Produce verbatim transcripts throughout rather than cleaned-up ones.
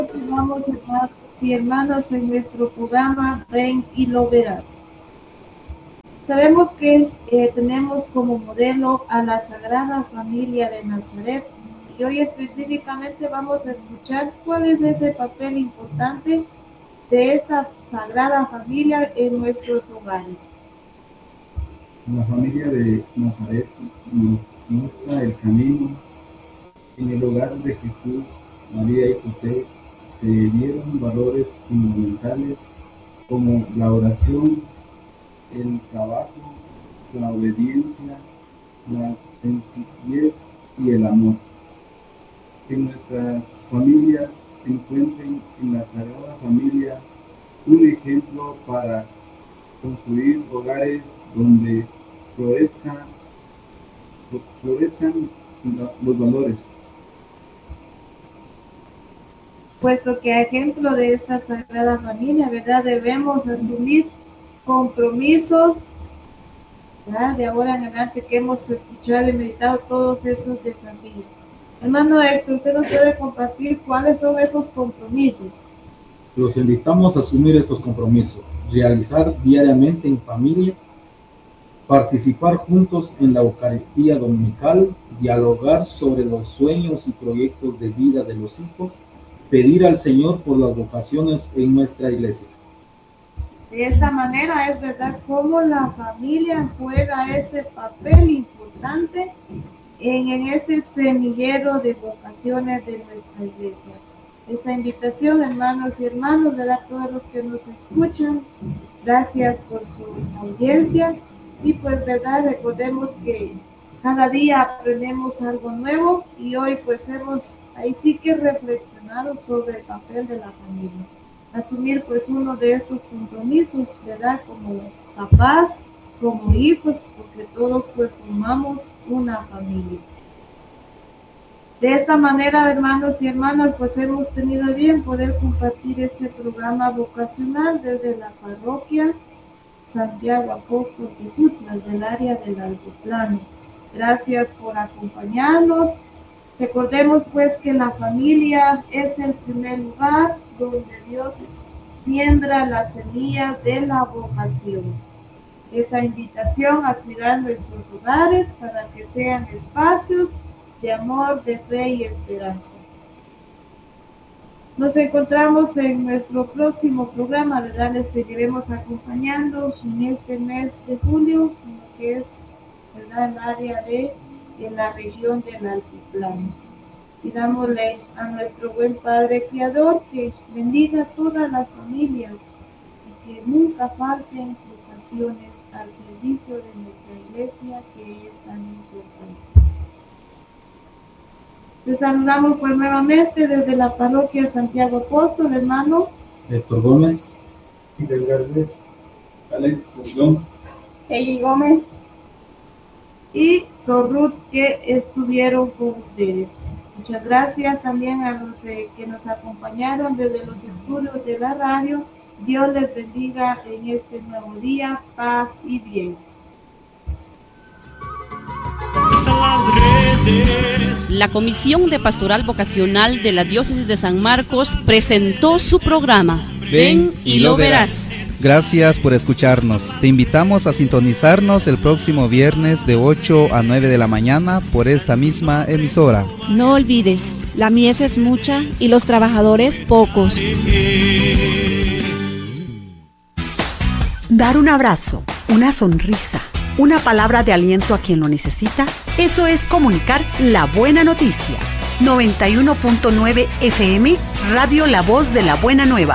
Continuamos, hermanos y hermanas, en nuestro programa Ven y lo verás. Sabemos que eh, tenemos como modelo a la Sagrada Familia de Nazaret y hoy específicamente vamos a escuchar cuál es ese papel importante de esta Sagrada Familia en nuestros hogares. La familia de Nazaret nos muestra el camino. En el hogar de Jesús, María y José se dieron valores fundamentales como la oración, el trabajo, la obediencia, la sencillez y el amor. Que nuestras familias encuentren en la Sagrada Familia un ejemplo para construir hogares donde florezcan, florezcan los valores. Puesto que a ejemplo de esta Sagrada Familia, ¿verdad? Debemos asumir compromisos, ¿verdad? De ahora en adelante que hemos escuchado y meditado todos esos desafíos. Hermano Héctor, ¿usted nos puede compartir cuáles son esos compromisos? Los invitamos a asumir estos compromisos, realizar diariamente en familia, participar juntos en la Eucaristía dominical, dialogar sobre los sueños y proyectos de vida de los hijos, pedir al Señor por las vocaciones en nuestra iglesia. De esta manera es verdad cómo la familia juega ese papel importante en, en ese semillero de vocaciones de nuestra iglesia. Esa invitación, hermanos y hermanas, ¿verdad? Todos los que nos escuchan, gracias por su audiencia y pues verdad, recordemos que cada día aprendemos algo nuevo y hoy pues hemos ahí sí que reflexionado sobre el papel de la familia. Asumir pues uno de estos compromisos, ¿verdad? Como papás, como hijos, porque todos pues formamos una familia. De esta manera, hermanos y hermanas, pues hemos tenido bien poder compartir este programa vocacional desde la parroquia Santiago Apóstol de Jutlas, del área del Altiplano. Gracias por acompañarnos. Recordemos pues que la familia es el primer lugar donde Dios siembra la semilla de la vocación. Esa invitación a cuidar nuestros hogares para que sean espacios de amor, de fe y esperanza. Nos encontramos en nuestro próximo programa, ¿verdad? Les seguiremos acompañando en este mes de julio, en lo que es, ¿verdad?, el área de en la región del Altiplano. Pidámosle a nuestro buen Padre Creador que bendiga a todas las familias y que nunca falten vocaciones al servicio de nuestra iglesia, que es tan importante. Les saludamos pues nuevamente desde la parroquia Santiago Apóstol, hermano Héctor Gómez, Fidel Gálvez, Alex Sordón, Eli Gómez y Sorrut, que estuvieron con ustedes. Muchas gracias también a los eh, que nos acompañaron desde los estudios de la radio. Dios les bendiga en este nuevo día, paz y bien. La Comisión de Pastoral Vocacional de la Diócesis de San Marcos presentó su programa Ven y lo verás. Gracias por escucharnos. Te invitamos a sintonizarnos el próximo viernes de ocho a nueve de la mañana por esta misma emisora. No olvides, la mies es mucha y los trabajadores pocos. Dar un abrazo, una sonrisa, una palabra de aliento a quien lo necesita, eso es comunicar la buena noticia. noventa y uno punto nueve F M, Radio La Voz de la Buena Nueva.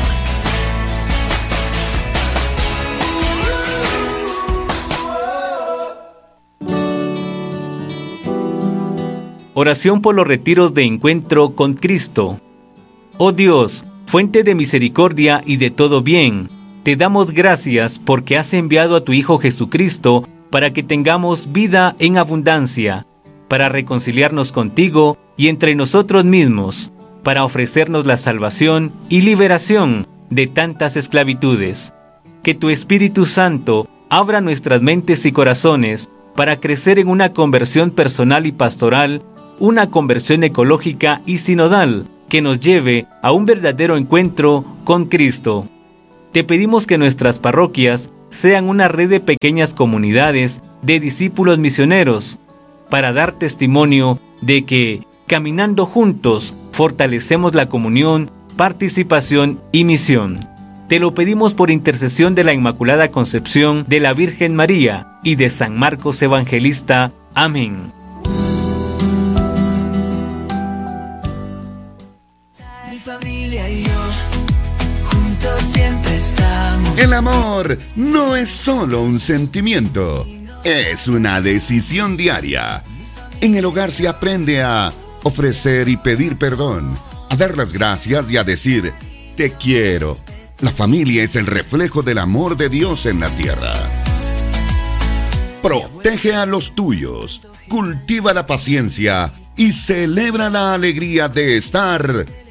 Oración por los retiros de encuentro con Cristo. Oh Dios, fuente de misericordia y de todo bien, te damos gracias porque has enviado a tu Hijo Jesucristo para que tengamos vida en abundancia, para reconciliarnos contigo y entre nosotros mismos, para ofrecernos la salvación y liberación de tantas esclavitudes. Que tu Espíritu Santo abra nuestras mentes y corazones para crecer en una conversión personal y pastoral, una conversión ecológica y sinodal, que nos lleve a un verdadero encuentro con Cristo. Te pedimos que nuestras parroquias sean una red de pequeñas comunidades de discípulos misioneros, para dar testimonio de que, caminando juntos, fortalecemos la comunión, participación y misión. Te lo pedimos por intercesión de la Inmaculada Concepción de la Virgen María y de San Marcos Evangelista. Amén. Mi familia y yo, juntos siempre estamos. El amor no es solo un sentimiento, es una decisión diaria. En el hogar se aprende a ofrecer y pedir perdón, a dar las gracias y a decir, te quiero. La familia es el reflejo del amor de Dios en la tierra. Protege a los tuyos, cultiva la paciencia y celebra la alegría de estar